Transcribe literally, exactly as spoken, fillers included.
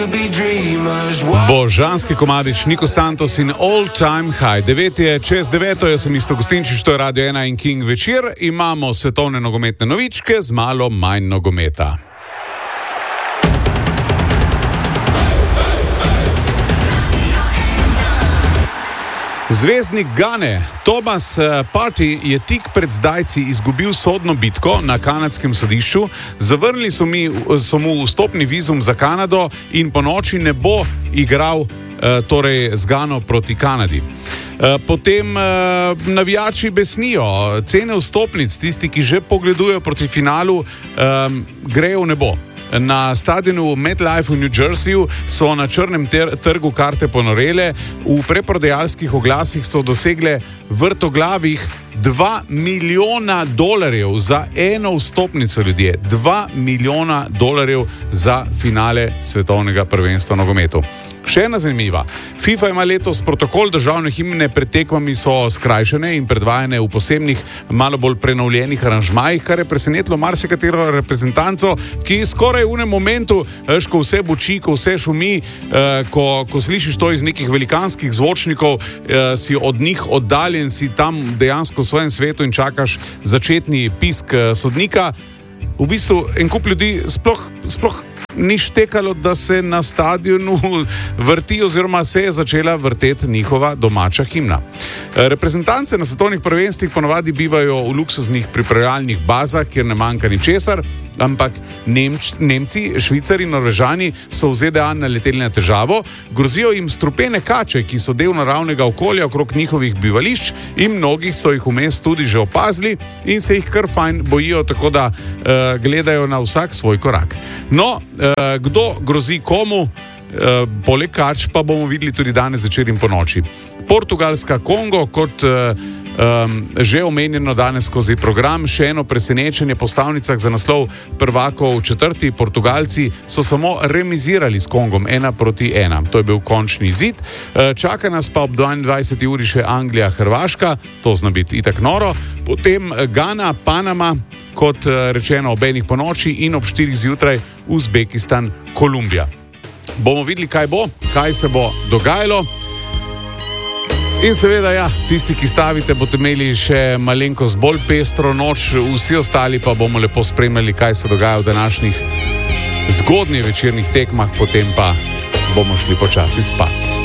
Božanski komadič Niko Santos in All Time High. Devet je čez deveto, jaz sem Isto Gostinčič, to je Radio ena in King večer. Imamo svetovne nogometne novičke z malo manj nogometa. Zvezdnik Gane Thomas Partey je tik pred zdajci izgubil sodno bitko na kanadskem sodišču. Zavrnili so, mi, so mu vstopni vizum za Kanado in po noči ne bo igral torej z Gano proti Kanadi. Potem navijači besnijo, cene vstopnic, tisti, ki že pogledujejo proti finalu, grejo v nebo. Na stadionu MetLife v New Jerseyju so na črnem ter- trgu karte ponorele, v preprodajalskih oglasih so dosegle vrtoglavih dva milijona dolarjev za eno vstopnico, ljudje. dva milijona dolarjev za finale svetovnega prvenstva nogometu. Še ena zanimiva. FIFA ima letos protokol, državne himne pred tekmami so skrajšane in predvajane v posebnih, malo bolj prenovljenih aranžmajih, kar je presenetilo marsikatero reprezentanco, ki skoraj v enem momentu, veš, ko vse buči, ko vse šumi, eh, ko, ko slišiš to iz nekih velikanskih zvočnikov, eh, si od njih oddaljen, si tam dejansko v svojem svetu in čakaš začetni pisk eh, sodnika. V bistvu en kup ljudi sploh, sploh ni štekalo, da se na stadionu vrti oziroma se je začela vrteti njihova domača himna. Reprezentance na svetovnih prvenstvih ponovadi bivajo v luksuznih pripravljalnih bazah, kjer ne manjka ničesar, ampak Nemč, Nemci, Švicari in Norvežani so v Z D A naleteli na težavo, grozijo jim strupene kače, ki so del naravnega okolja okrog njihovih bivališč in mnogih so jih vmes tudi že opazili in se jih kar fajn bojijo, tako da uh, gledajo na vsak svoj korak. No, uh, kdo grozi komu, uh, poleg kač pa bomo videli tudi danes večer in po noči. Portugalska Kongo, kot uh, um, že omenjeno danes skozi program, še eno presenečenje po stavnicah za naslov prvakov četrti. Portugalci so samo remizirali s Kongom ena proti ena. To je bil končni izid. Uh, čaka nas pa ob dvaindvajseti uri še Anglija, Hrvaška, to zna biti itak noro. Potem Gana, Panama, kot rečeno ob enih po noči in ob štirih zjutraj Uzbekistan, Kolumbija. Bomo videli, kaj bo, kaj se bo dogajalo. In seveda, ja, tisti, ki stavite, boste imeli še malenkost bolj pestro noč, vsi ostali pa bomo lepo spremljali, kaj se dogaja v današnjih zgodnje večernih tekmah, potem pa bomo šli počasi spat.